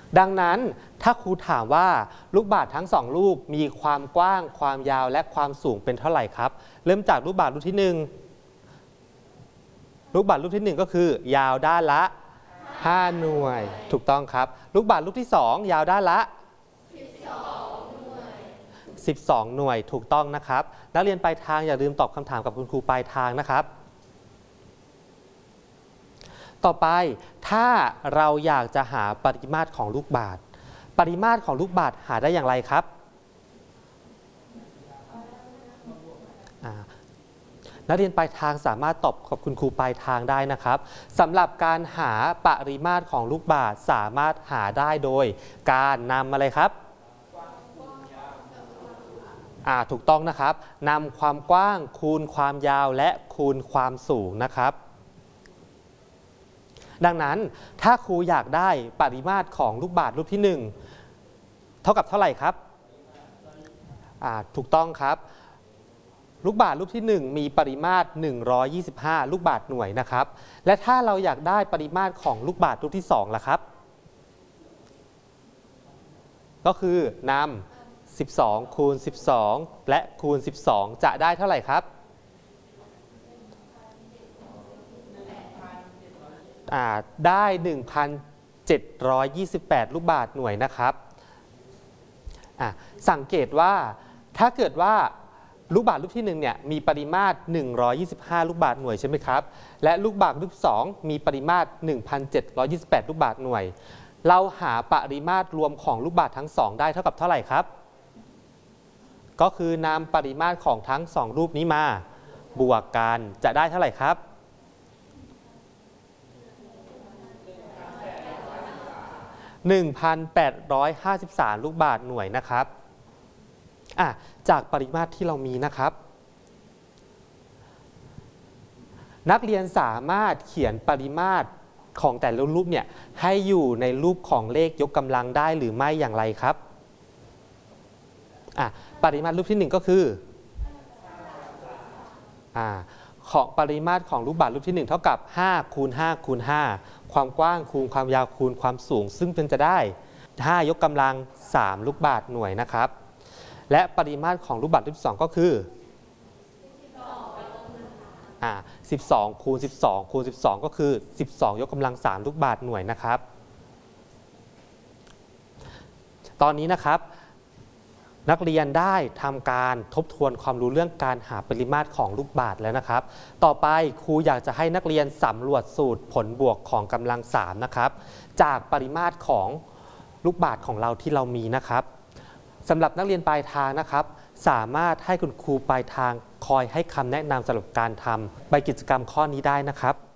ดังนั้นถ้าครูถามว่าลูกบาศก์ทั้ง2ลูกมีความกว้างความยาวและความสูงเป็นเท่าไหร่ครับเริ่มจากลูกบาศก์ลูกที่1ลูกบาศก์ลูกที่1ก็คือยาวด้านละ5หน่วยถูกต้องครับลูกบาศก์ลูกที่2ยาวด้านละ12หน่วยถูกต้องนะครับนักเรียนปลายทางอย่าลืมตอบคำถามกับคุณครูปลายทางนะครับต่อไปถ้าเราอยากจะหาปริมาตรของลูกบาศก์ปริมาตรของลูกบาศก์หาได้อย่างไรครับนักเรียนปลายทางสามารถตอบกับคุณครูปลายทางได้นะครับสำหรับการหาปริมาตรของลูกบาศก์สามารถหาได้โดยการนำอะไรครับถูกต้องนะครับนำความกว้างคูณความยาวและคูณความสูงนะครับดังนั้นถ้าครูอยากได้ปริมาตรของลูกบาศก์ลูกที่1เท่ากับเท่าไหร่ครับถูกต้องครับลูกบาศก์ลูกที่1มีปริมาตร125ลูกบาศก์หน่วยนะครับและถ้าเราอยากได้ปริมาตรของลูกบาศก์ลูกที่2ล่ะครับก็คือนำ12คูณ12และคูณ12จะได้เท่าไหร่ครับได้ 1,728 ลูกบาศก์หน่วยนะครับสังเกตว่าถ้าเกิดว่าลูกบาศก์ลูกที่1เนี่ยมีปริมาตร125ลูกบาศก์หน่วยใช่ไหมครับและลูกบาศก์ลูกที่2มีปริมาตร 1,728 ลูกบาศก์หน่วยเราหาปริมาตรรวมของลูกบาศก์ทั้ง2ได้เท่ากับเท่าไหร่ครับก็คือนำปริมาตรของทั้ง2รูปนี้มาบวกกันจะได้เท่าไหร่ครับ1,853 ลูกบาศก์หน่วยนะครับจากปริมาตรที่เรามีนะครับนักเรียนสามารถเขียนปริมาตรของแต่ละรูปเนี่ยให้อยู่ในรูปของเลขยกกำลังได้หรือไม่อย่างไรครับปริมาตรรูปที่1ก็คือของปริมาตรของลูกบาศก์รูปที่1เท่ากับ5คูณ5คูณ5ความกว้างคูณความยาวคูณความสูงซึ่งเป็นจะได้5ยกกำลัง3ลูกบาศก์หน่วยนะครับและปริมาตรของลูกบาศก์รูปที่2ก็คือ12คูณ12คูณ12ก็คือ12ยกกำลัง3ลูกบาศก์หน่วยนะครับตอนนี้นะครับนักเรียนได้ทำการทบทวนความรู้เรื่องการหาปริมาตรของลูกบาศก์แล้วนะครับต่อไปครูอยากจะให้นักเรียนสำรวจสูตรผลบวกของกำลัง3นะครับจากปริมาตรของลูกบาศก์ของเราที่เรามีนะครับสำหรับนักเรียนปลายทางนะครับสามารถให้คุณครูปลายทางคอยให้คำแนะนำสำหรับการทำใบกิจกรรมข้อนี้ได้นะครับ